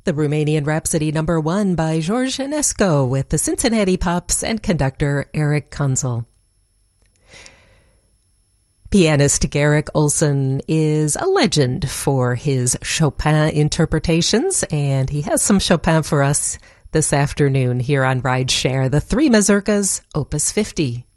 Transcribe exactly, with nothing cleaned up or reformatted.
The Romanian Rhapsody number one by George Enescu with the Cincinnati Pops and conductor Eric Kunzel. Pianist Garrick Ohlsson is a legend for his Chopin interpretations, and he has some Chopin for us this afternoon here on Ride Share, the Three Mazurkas, Opus fifty.